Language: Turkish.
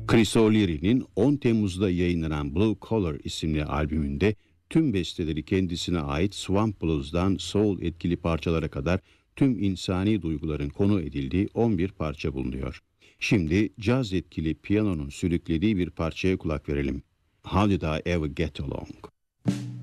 Chris O'Leary'nin 10 Temmuz'da yayınlanan Blue Collar isimli albümünde tüm besteleri kendisine ait Swamp Blues'dan soul etkili parçalara kadar tüm insani duyguların konu edildiği 11 parça bulunuyor. Şimdi caz etkili piyanonun sürüklediği bir parçaya kulak verelim. How Did I Ever Get Along?